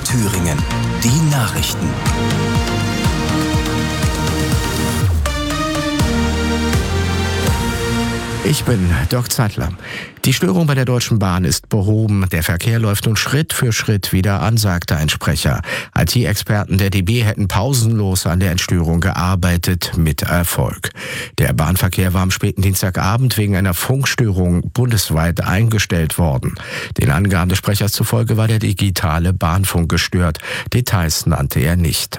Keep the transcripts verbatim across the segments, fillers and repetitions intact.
Thüringen. Die Nachrichten. Ich bin Dirk Zeitler. Die Störung bei der Deutschen Bahn ist behoben. Der Verkehr läuft nun Schritt für Schritt wieder an, sagte ein Sprecher. I T-Experten der D B hätten pausenlos an der Entstörung gearbeitet, mit Erfolg. Der Bahnverkehr war am späten Dienstagabend wegen einer Funkstörung bundesweit eingestellt worden. Den Angaben des Sprechers zufolge war der digitale Bahnfunk gestört. Details nannte er nicht.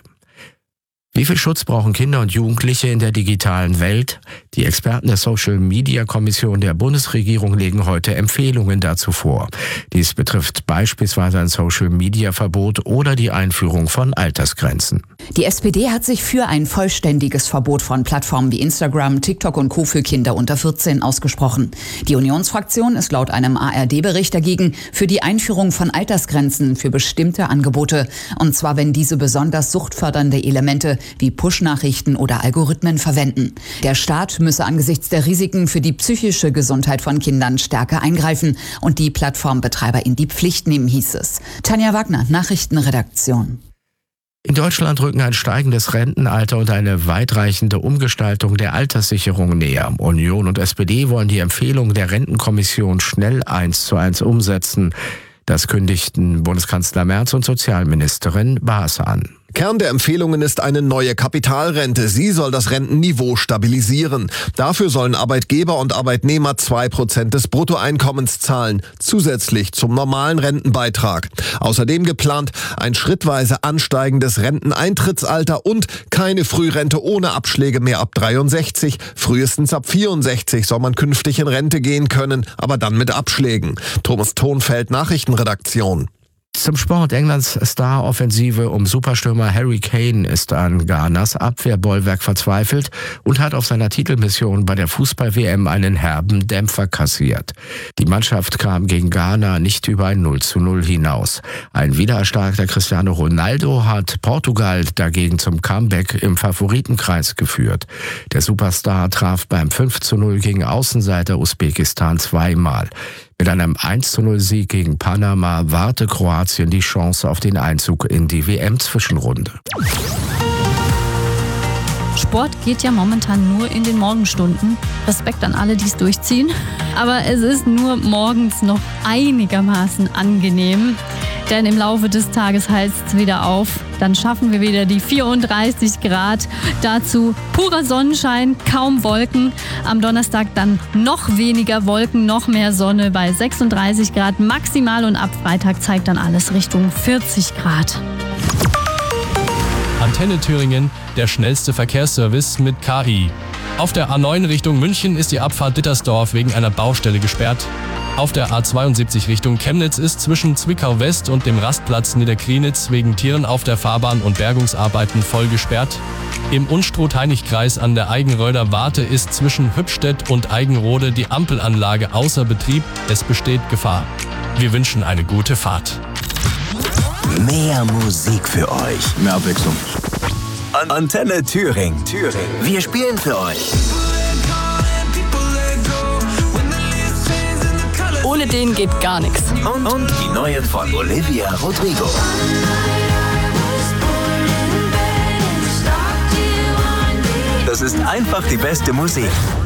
Wie viel Schutz brauchen Kinder und Jugendliche in der digitalen Welt? Die Experten der Social-Media-Kommission der Bundesregierung legen heute Empfehlungen dazu vor. Dies betrifft beispielsweise ein Social-Media-Verbot oder die Einführung von Altersgrenzen. Die S P D hat sich für ein vollständiges Verbot von Plattformen wie Instagram, TikTok und Co. für Kinder unter vierzehn ausgesprochen. Die Unionsfraktion ist laut einem A R D-Bericht dagegen für die Einführung von Altersgrenzen für bestimmte Angebote. Und zwar, wenn diese besonders suchtfördernde Elemente wie Push-Nachrichten oder Algorithmen verwenden. Der Staat müsse angesichts der Risiken für die psychische Gesundheit von Kindern stärker eingreifen und die Plattformbetreiber in die Pflicht nehmen, hieß es. Tanja Wagner, Nachrichtenredaktion. In Deutschland rücken ein steigendes Rentenalter und eine weitreichende Umgestaltung der Alterssicherung näher. Union und S P D wollen die Empfehlung der Rentenkommission schnell eins zu eins umsetzen. Das kündigten Bundeskanzler Merz und Sozialministerin Baas an. Kern der Empfehlungen ist eine neue Kapitalrente. Sie soll das Rentenniveau stabilisieren. Dafür sollen Arbeitgeber und Arbeitnehmer zwei Prozent des Bruttoeinkommens zahlen, zusätzlich zum normalen Rentenbeitrag. Außerdem geplant ein schrittweise ansteigendes Renteneintrittsalter und keine Frührente ohne Abschläge mehr ab dreiundsechzig. Frühestens ab vierundsechzig soll man künftig in Rente gehen können, aber dann mit Abschlägen. Thomas Thonfeld, Nachrichtenredaktion. Zum Sport. Englands Star-Offensive um Superstürmer Harry Kane ist an Ghanas Abwehrbollwerk verzweifelt und hat auf seiner Titelmission bei der Fußball-W M einen herben Dämpfer kassiert. Die Mannschaft kam gegen Ghana nicht über ein null zu null hinaus. Ein wiedererstarkter Cristiano Ronaldo hat Portugal dagegen zum Comeback im Favoritenkreis geführt. Der Superstar traf beim fünf zu null gegen Außenseiter Usbekistan zweimal. Mit einem eins zu null Sieg gegen Panama warte Kroatien die Chance auf den Einzug in die W M-Zwischenrunde. Sport geht ja momentan nur in den Morgenstunden. Respekt an alle, die es durchziehen. Aber es ist nur morgens noch einigermaßen angenehm. Denn im Laufe des Tages heizt es wieder auf. Dann schaffen wir wieder die vierunddreißig Grad. Dazu purer Sonnenschein, kaum Wolken. Am Donnerstag dann noch weniger Wolken, noch mehr Sonne bei sechsunddreißig Grad maximal. Und ab Freitag zeigt dann alles Richtung vierzig Grad. Antenne Thüringen, der schnellste Verkehrsservice mit K I. Auf der A neun Richtung München ist die Abfahrt Dittersdorf wegen einer Baustelle gesperrt. Auf der A zweiundsiebzig Richtung Chemnitz ist zwischen Zwickau West und dem Rastplatz Niederkrienitz wegen Tieren auf der Fahrbahn und Bergungsarbeiten voll gesperrt. Im Unstrut-Heinig-Kreis an der Eigenröder Warte ist zwischen Hübstedt und Eigenrode die Ampelanlage außer Betrieb. Es besteht Gefahr. Wir wünschen eine gute Fahrt. Mehr Musik für euch. Mehr Abwechslung. An- Antenne Thüringen. Thüringen. Wir spielen für euch. Ohne den geht gar nichts. Und, und die neue von Olivia Rodrigo. Das ist einfach die beste Musik.